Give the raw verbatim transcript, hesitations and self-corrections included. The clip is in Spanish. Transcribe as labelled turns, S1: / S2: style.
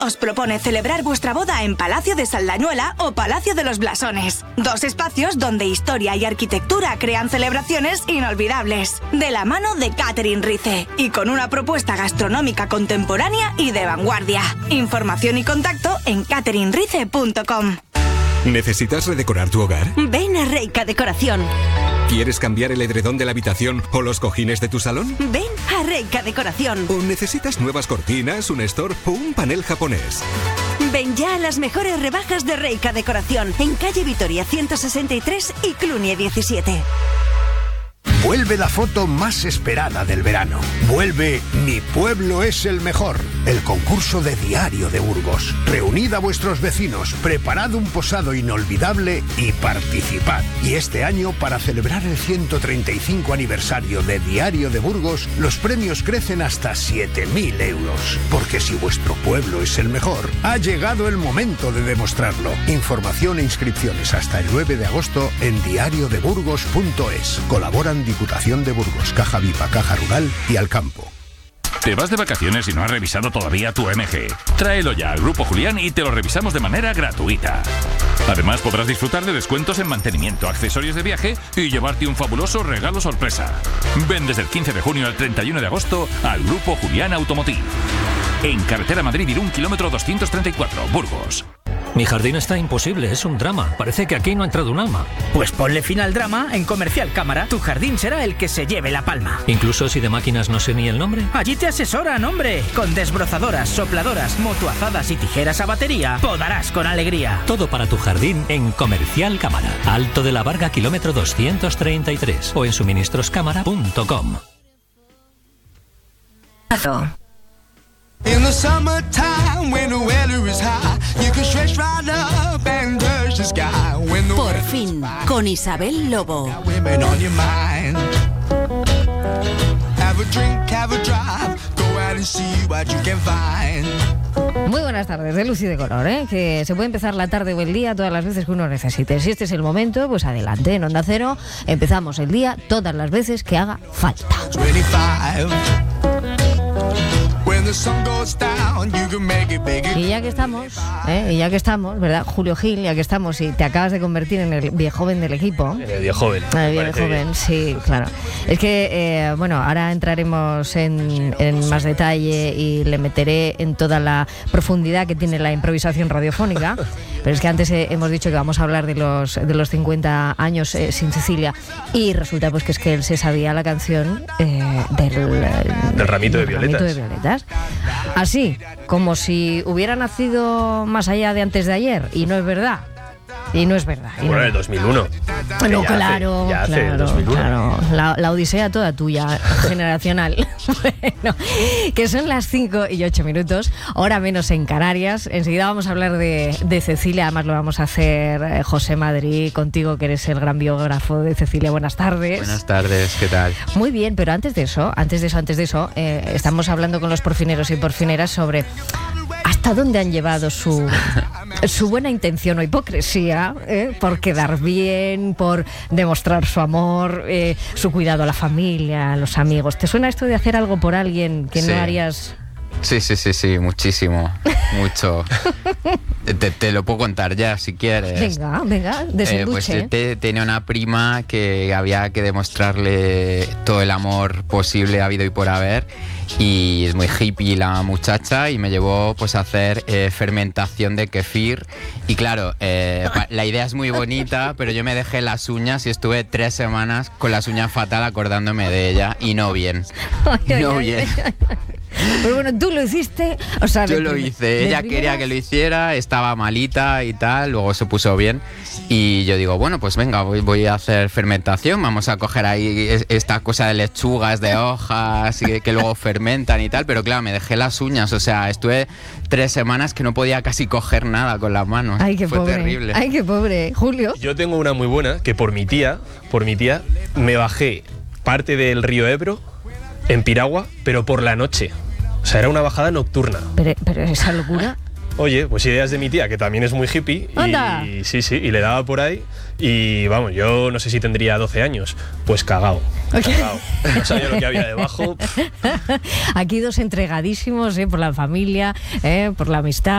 S1: os propone celebrar vuestra boda en Palacio de Saldañuela o Palacio de los Blasones. Dos espacios donde historia y arquitectura crean celebraciones inolvidables. De la mano de Catherine Rice y con una propuesta gastronómica contemporánea y de vanguardia. Información y contacto en catherine rice punto com.
S2: ¿Necesitas redecorar tu hogar?
S3: Ven a Reika Decoración.
S2: ¿Quieres cambiar el edredón de la habitación o los cojines de tu salón?
S3: Ven a Reika Decoración.
S2: ¿O necesitas nuevas cortinas, un store o un panel japonés?
S3: Ven ya a las mejores rebajas de Reika Decoración en calle Vitoria ciento sesenta y tres y Clunia diecisiete.
S4: Vuelve la foto más esperada del verano. Vuelve Mi Pueblo es el Mejor, el concurso de Diario de Burgos. Reunid a vuestros vecinos, preparad un posado inolvidable y participad. Y este año, para celebrar el ciento treinta y cinco aniversario de Diario de Burgos, los premios crecen hasta siete mil euros. Porque si vuestro pueblo es el mejor, ha llegado el momento de demostrarlo. Información e inscripciones hasta el nueve de agosto en diario de burgos punto es. Colaboran Diputación de Burgos, Caja Viva, Caja Rural y Alcampo.
S5: ¿Te vas de vacaciones y no has revisado todavía tu M G? Tráelo ya al Grupo Julián y te lo revisamos de manera gratuita. Además podrás disfrutar de descuentos en mantenimiento, accesorios de viaje y llevarte un fabuloso regalo sorpresa. Ven desde el quince de junio al treinta y uno de agosto al Grupo Julián Automotiv. En carretera Madrid-Irún, kilómetro doscientos treinta y cuatro, Burgos.
S6: Mi jardín está imposible, es un drama. Parece que aquí no ha entrado un alma.
S7: Pues ponle fin al drama en Comercial Cámara. Tu jardín será el que se lleve la palma.
S6: Incluso si de máquinas no sé ni el nombre.
S7: Allí te asesoran, hombre. Con desbrozadoras, sopladoras, motoazadas y tijeras a batería, podarás con alegría.
S6: Todo para tu jardín en Comercial Cámara. Alto de la Varga, kilómetro doscientos treinta y tres. O en suministros cámara punto com.
S8: In the summertime when the weather is high, you can stretch right up and touch the sky. When the
S3: Por fin, con Isabel Lobo.
S8: women on your mind. Have a drink, have a drive, go out and see what you can find.
S9: Muy buenas tardes, de luz y de color, ¿eh? Que se puede empezar la tarde o el día todas las veces que uno necesite. Si este es el momento, pues adelante. En Onda Cero empezamos el día todas las veces que haga falta. Y ya que estamos, ¿eh? y ya que estamos, ¿verdad? Julio Gil, ya que estamos y te acabas de convertir en el viejoven del equipo.
S10: En el viejoven.
S9: El viejoven, sí, claro. Es que, eh, bueno, ahora entraremos en, en más detalle y le meteré en toda la profundidad que tiene la improvisación radiofónica. Pero es que antes eh, hemos dicho que vamos a hablar de los, de los cincuenta años eh, sin Cecilia. Y resulta pues que es que él se sabía la canción eh, del,
S10: del ramito de
S9: del
S10: violetas.
S9: ramito de violetas. Así, como si hubiera nacido más allá de antes de ayer. Y no es verdad. Y no es verdad. Y
S10: Bueno,
S9: no.
S10: en el dos mil uno.
S9: No,
S10: Ya
S9: claro,
S10: hace, ya hace
S9: claro,
S10: el dos mil uno.
S9: claro. La, la odisea toda tuya, generacional. Bueno, que son las cinco y ocho minutos, hora menos en Canarias. Enseguida vamos a hablar de, de Cecilia, además lo vamos a hacer eh, José Madrid, contigo que eres el gran biógrafo de Cecilia. Buenas tardes.
S11: Buenas tardes, ¿qué tal?
S9: Muy bien, pero antes de eso, antes de eso, antes de eso, eh, estamos hablando con los porfineros y porfineras sobre hasta dónde han llevado su, su buena intención o hipocresía, ¿eh? por quedar bien, por demostrar su amor, eh, su cuidado a la familia, a los amigos. ¿Te suena esto de hacer algo por alguien que
S11: Sí.
S9: no harías?
S11: Sí, sí, sí, sí, muchísimo, mucho. Te, te lo puedo contar ya, si quieres.
S9: Venga, venga, desembuche.
S11: Eh, pues te, tenía una prima que había que demostrarle todo el amor posible habido y por haber, y es muy hippie la muchacha, y me llevó pues a hacer eh, fermentación de kefir. Y claro, eh, la idea es muy bonita, pero yo me dejé las uñas y estuve tres semanas con las uñas fatal acordándome de ella, y no bien,
S9: Ay,
S11: no
S9: ay,
S11: bien.
S9: ay, ay. Pero bueno, tú lo hiciste, o sea,
S11: Yo
S9: de
S11: lo
S9: prim-
S11: hice,
S9: de
S11: ella
S9: primeras.
S11: quería que lo hiciera, estaba malita y tal, luego se puso bien, y yo digo, bueno, pues venga, voy, voy a hacer fermentación, vamos a coger ahí es- esta cosa de lechugas, de hojas, y que, que luego fermentan y tal, pero claro, me dejé las uñas, o sea, estuve tres semanas que no podía casi coger nada con las manos.
S9: Ay, qué
S11: Fue
S9: pobre.
S11: terrible.
S9: Ay, qué pobre. Julio.
S10: Yo tengo una muy buena, que por mi tía, por mi tía, me bajé parte del río Ebro en piragua, pero por la noche. O sea, era una bajada nocturna.
S9: Pero, pero esa locura.
S10: Oye, pues ideas de mi tía, que también es muy hippie.
S9: ¡Anda!
S10: Y sí, sí, y le daba por ahí. Y vamos, yo no sé si tendría doce años. Pues cagao. Cagao. No sabía lo que había debajo.
S9: Aquí dos entregadísimos, ¿eh? Por la familia, ¿eh? Por la amistad.